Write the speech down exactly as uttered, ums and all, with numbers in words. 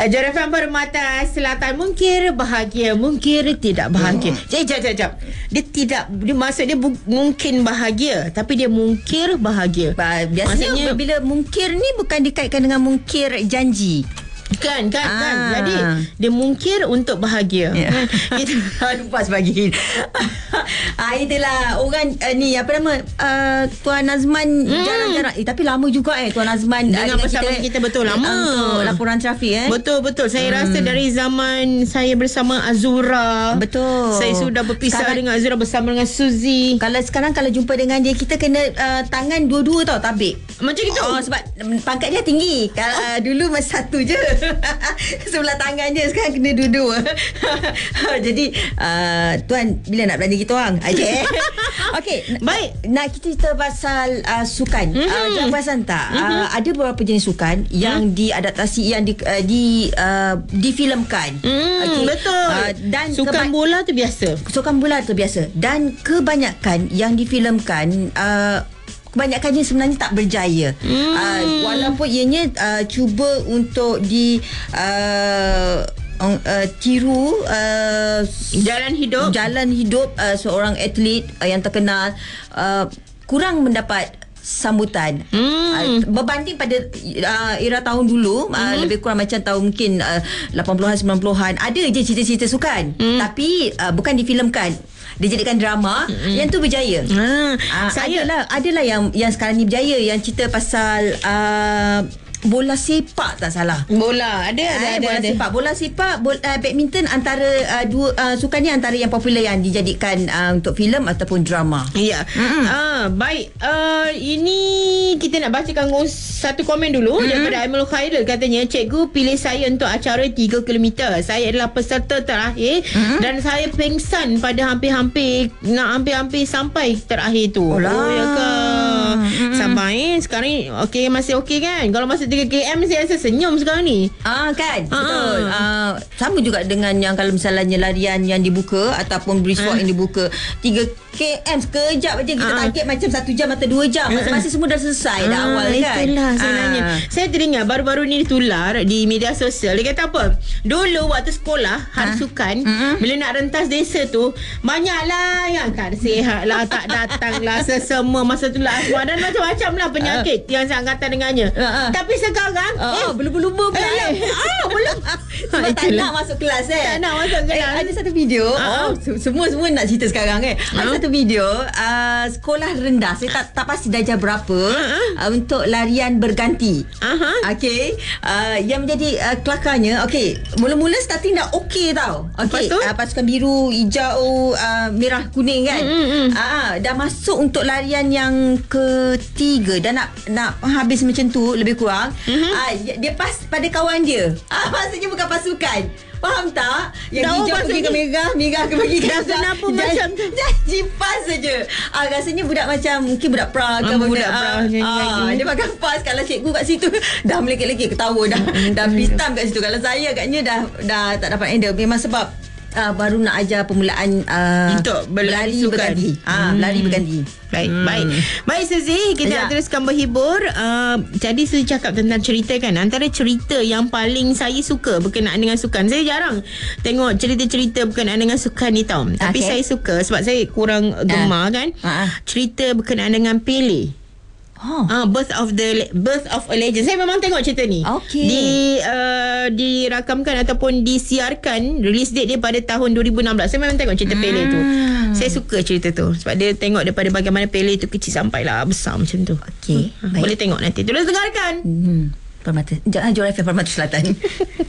J R F M Permata Selatan. Mungkin bahagia, mungkin tidak bahagia. Hmm. Jap, jap, jap. Dia tidak, dia maksud dia bu- mungkin bahagia, tapi dia mungkir bahagia. Biasanya Maksudnya, bila mungkir ni bukan dikaitkan dengan mungkir janji. Kan, kan, ah. kan. Jadi dia mungkir untuk bahagia. Yeah. Itu lupa sebagian. ah, itulah orang uh, ni apa nama uh, Tuan Azman hmm. jarang-jarang eh, tapi lama juga eh Tuan Azman dengan uh, bersama kita, kita betul lama untuk laporan trafik eh. Betul betul. Saya hmm. rasa dari zaman saya bersama Azura. Betul. Saya sudah berpisah sekarang, dengan Azura bersama dengan Suzy. Kalau sekarang kalau jumpa dengan dia kita kena uh, tangan dua-dua tau tabik. Macam itu. Oh sebab pangkat dia tinggi. Kalau oh. uh, dulu masa satu je. Sebelah tangan je, sekarang kena dua-dua. Jadi uh, Tuan bila nak belanja kita orang Aceh. Okey, baik. Nak kita cerita pasal uh, sukan. Mm-hmm. uh, Jangan perasan tak mm-hmm. uh, ada beberapa jenis sukan mm-hmm. yang diadaptasi, yang di, uh, di uh, difilmkan. mm, okay. Betul. uh, Dan sukan keba- bola tu biasa. Sukan bola tu biasa. Dan kebanyakan yang difilmkan uh, kebanyakannya sebenarnya tak berjaya. Hmm. Uh, walaupun ianya uh, cuba untuk di uh, uh, tiru uh, jalan hidup jalan hidup uh, seorang atlet uh, yang terkenal, uh, kurang mendapat sambutan. Hmm. Uh, berbanding pada uh, era tahun dulu, hmm. uh, lebih kurang macam tahun mungkin uh, lapan puluhan sembilan puluhan ada je cerita-cerita sukan. Hmm. Tapi uh, bukan difilmkan, dijadikan drama. Mm-hmm. Yang tu berjaya. Ha, uh, saya adalah adalah yang yang sekarang ni berjaya, yang cerita pasal uh, bola sepak tak salah. Bola ada ada, uh, ada bola ada. sepak, bola sepak, bola, uh, badminton antara uh, dua uh, sukan ni antara yang popular yang dijadikan uh, untuk filem ataupun drama. Ya. Mm-hmm. Ah, baik. Uh, ini kita nak bacakan satu komen dulu mm-hmm. daripada Aimul Khairul. Katanya, cikgu pilih saya untuk acara tiga kilometer. Saya adalah peserta terakhir mm-hmm. dan saya pengsan pada hampir-hampir nak hampir-hampir sampai terakhir tu. Olah. Oh ya ke? Mm-hmm. Sampai okey, okey, masih okey kan? Kalau masih tiga kilometer saya rasa senyum sekarang ni. Ah kan? Ah. Betul. Ah, sama juga dengan yang kalau misalnya larian yang dibuka ataupun brisk walk ah. yang dibuka tiga kilometer sekejap aja kita ah. target macam satu jam atau dua jam. Masa-masa semua dah selesai ah. dah awal kan. Itulah sebenarnya. Ah. Saya teringat baru-baru ni ditular di media sosial. Dia kata apa? Dulu waktu sekolah hari ah. sukan mm-hmm. bila nak rentas desa tu banyaklah yang tak sihat lah, tak datang lah sesama masa tu lah asma dan macam-macam lah penyakit ah. yang seangkatan dengannya. Ah. Tapi sekarang oh, eh, oh, belum-belum pula eh, eh. ah, belum sebab tak nak masuk kelas eh. Tak nak masuk kelas. Eh, ada satu video ah. oh, semua-semua nak cerita sekarang eh. Ah. Ada satu video uh, sekolah rendah, saya tak, tak pasti darjah berapa ah. uh, untuk larian berganti. Aha. Okey, uh, yang menjadi uh, kelakarnya, okey, mula-mula starting dah okey tau. Okey, uh, pasukan biru, hijau, uh, merah, kuning kan. Mm-hmm. Uh, dah masuk untuk larian yang ketiga dan nak nak habis macam tu lebih kurang. Mm-hmm. Uh, dia pas pada kawan dia. Ah, maksudnya bukan pasukan. Faham tak? Yang no, hijau pergi ke merah, merah ke pergi ke hijau. Kenapa macam tu? Janji pas saja. Ah, rasanya budak macam mungkin budak pra ke ah, budak pra. Ah, ah, dia pakai pas. Kalau cikgu kat situ dah melekit-lekit ketawa dah. Dah pistam kat situ. Kalau saya agaknya dah dah tak dapat handle. Memang sebab Uh, baru nak ajar permulaan uh, untuk berlari berganti. Ah, hmm. Lari berganti. Baik, hmm. baik. Baik Suzy, kita ya. nak teruskan berhibur. Uh, jadi Suzy cakap tentang cerita kan. Antara cerita yang paling saya suka berkenaan dengan sukan. Saya jarang tengok cerita-cerita berkenaan dengan sukan ni tau. Tapi okay. saya suka sebab saya kurang gemar uh. kan. Uh-uh. Cerita berkenaan dengan Pele. Oh. Uh, birth of the birth of a legend. Saya memang tengok cerita ni. Okay. Di uh, dirakamkan ataupun disiarkan, release date dia pada tahun dua ribu enam belas. Saya memang tengok cerita hmm. Pele tu. Saya suka cerita tu sebab dia tengok daripada bagaimana Pele tu kecil sampailah besar macam tu. Okey. Hmm. Boleh tengok nanti. Terus dengarkan. Hmm. Permata. Jangan J R F M Permata Selatan.